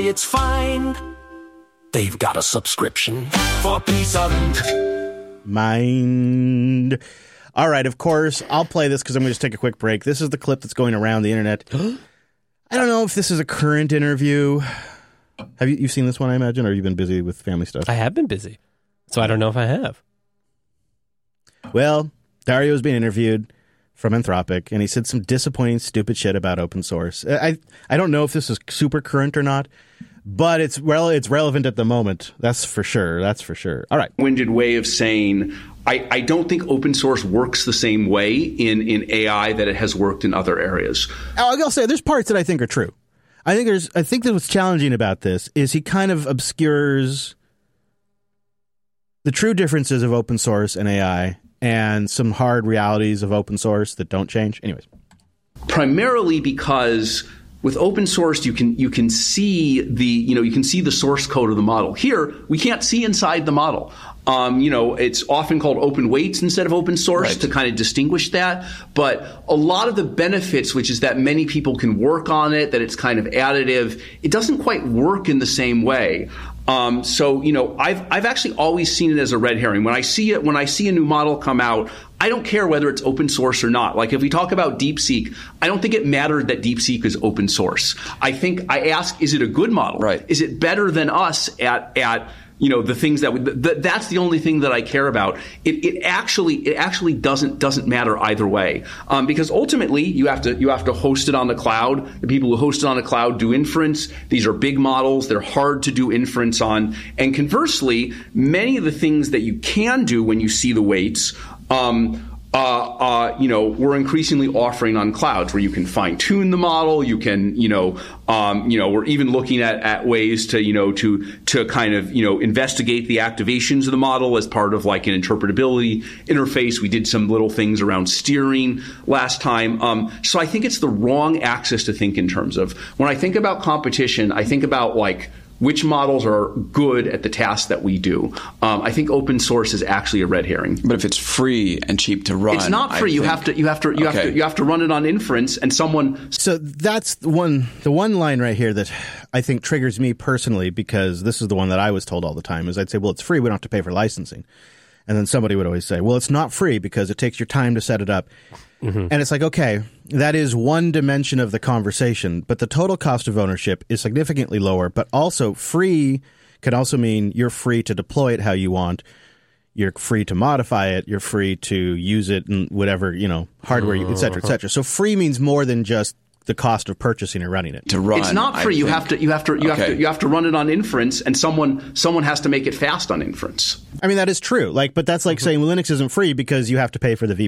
It's fine. They've got a subscription for peace of mind. All right, of course, I'll play this because I'm going to just take a quick break. This is the clip that's going around the internet. I don't know if this is a current interview. Have you've seen this one, I imagine, or you've been busy with family stuff? I have been busy, so I don't know if I have. Well, Dario's being interviewed from Anthropic, and he said some disappointing, stupid shit about open source. I don't know if this is super current or not, but it's relevant at the moment. That's for sure. All right. Winded way of saying, I don't think open source works the same way in AI that it has worked in other areas. I'll say there's parts that I think are true. I think that what's challenging about this is he kind of obscures the true differences of open source and AI and some hard realities of open source that don't change. Anyways. Primarily because with open source, you can see the source code of the model. Here, we can't see inside the model. It's often called open weights instead of open source to kind of distinguish that. But a lot of the benefits, which is that many people can work on it, that it's kind of additive, it doesn't quite work in the same way. I've actually always seen it as a red herring. When I see a new model come out, I don't care whether it's open source or not. Like if we talk about DeepSeek, I don't think it mattered that DeepSeek is open source. I ask, is it a good model? Right. Is it better than us at the things that's the only thing that I care about. It actually doesn't matter either way, because ultimately you have to host it on the cloud. The people who host it on the cloud do inference. These are big models. They're hard to do inference on. And conversely, many of the things that you can do when you see the weights, we're increasingly offering on clouds where you can fine tune the model. You can, we're even looking at ways to kind of, investigate the activations of the model as part of like an interpretability interface. We did some little things around steering last time. So I think it's the wrong axis to think in terms of. When I think about competition, I think about like, which models are good at the tasks that we do. I think open source is actually a red herring. But if it's free and cheap to run, it's not free. You have to run it on inference, and someone. So that's the one line right here that I think triggers me personally, because this is the one that I was told all the time. Is I'd say, well, it's free. We don't have to pay for licensing, and then somebody would always say, well, it's not free because it takes your time to set it up. Mm-hmm. And it's like, okay, that is one dimension of the conversation, but the total cost of ownership is significantly lower. But also free could also mean you're free to deploy it how you want. You're free to modify it. You're free to use it in whatever, hardware, et cetera, et cetera. So free means more than just the cost of purchasing and running it. To run, it's not free. You have to run it on inference, and someone has to make it fast on inference. I mean, that is true. But that's like saying Linux isn't free because you have to pay for the